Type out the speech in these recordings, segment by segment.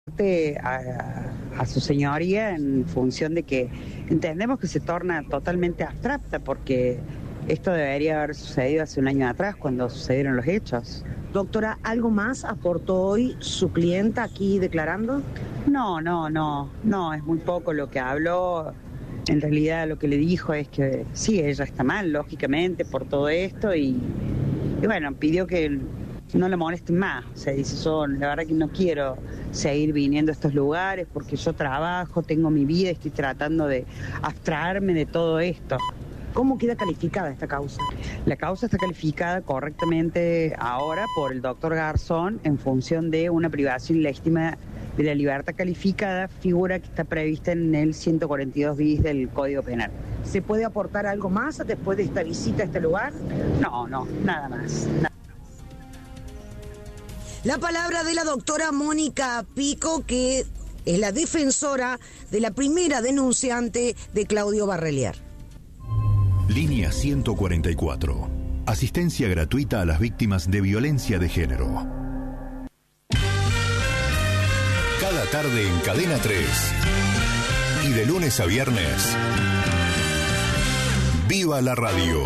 a su señoría en función de que entendemos que se torna totalmente abstracta, porque esto debería haber sucedido hace un año atrás cuando sucedieron los hechos. Doctora, ¿algo más aportó hoy su clienta aquí declarando? No, es muy poco lo que habló. En realidad lo que le dijo es que sí, ella está mal, lógicamente, por todo esto y bueno, pidió que no la molesten más. O sea, dice, yo la verdad que no quiero seguir viniendo a estos lugares porque yo trabajo, tengo mi vida, estoy tratando de abstraerme de todo esto. ¿Cómo queda calificada esta causa? La causa está calificada correctamente ahora por el doctor Garzón en función de una privación ilegítima de la libertad calificada, figura que está prevista en el 142 bis del Código Penal. ¿Se puede aportar algo más después de esta visita a este lugar? No, nada más. La palabra de la doctora Mónica Pico, que es la defensora de la primera denunciante de Claudio Barrelier. Línea 144. Asistencia gratuita a las víctimas de violencia de género. Cada tarde en Cadena 3. Y de lunes a viernes. ¡Viva la radio!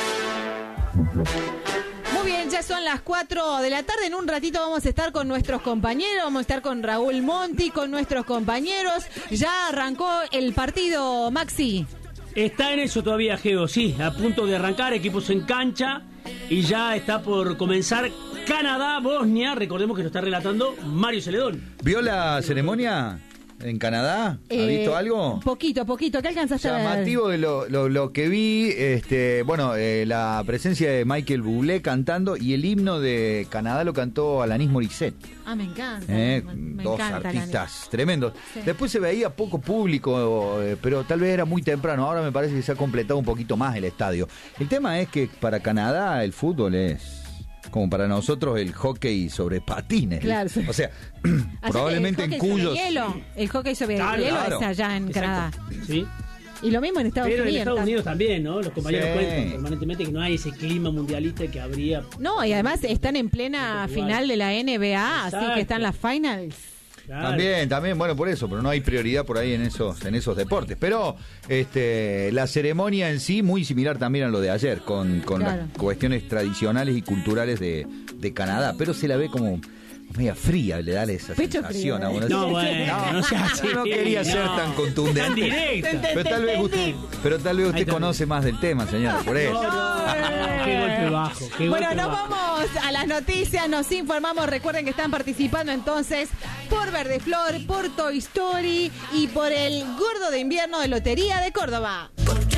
Muy bien, ya son las 4 de la tarde. En un ratito vamos a estar con nuestros compañeros. Vamos a estar con Raúl Monti, con nuestros compañeros. Ya arrancó el partido, Maxi. Está en eso todavía, Geo, sí, a punto de arrancar, equipos en cancha y ya está por comenzar Canadá-Bosnia. Recordemos que lo está relatando Mario Celedón. ¿Vio la ceremonia en Canadá? ¿Ha visto algo? Poquito, ¿qué alcanzaste a ver? Llamativo de lo que vi, la presencia de Michael Bublé cantando y el himno de Canadá lo cantó Alanis Morissette. Ah, me encanta. Me Dos encanta, artistas Alanis. tremendos. Sí. Después se veía poco público, pero tal vez era muy temprano. Ahora me parece que se ha completado un poquito más el estadio. El tema es que para Canadá el fútbol es como para nosotros el hockey sobre patines. Claro, sí. O sea, probablemente en Cuyos. El hockey sobre hielo es allá en Canadá. Sí. Y lo mismo en Estados Unidos. Pero en Estados Unidos también, ¿no? Los compañeros Sí. cuentan permanentemente que no hay ese clima mundialista que habría. No, y además están en plena final de la NBA, Exacto. así que están las finals. Claro. También, bueno, por eso, pero no hay prioridad por ahí en esos deportes. Pero la ceremonia en sí, muy similar también a lo de ayer, con Claro. las cuestiones tradicionales y culturales de Canadá, pero se la ve como media fría, le da esa Pecho sensación frío, a uno. No, bueno, no sea así. No quería ser tan contundente. Tan directa. Pero tal vez usted conoce más del tema, señora, por eso. Qué golpe bajo. Bueno, nos vamos a las noticias, nos informamos. Recuerden que están participando entonces por Verdeflor, por Toy Story y por el Gordo de Invierno de Lotería de Córdoba.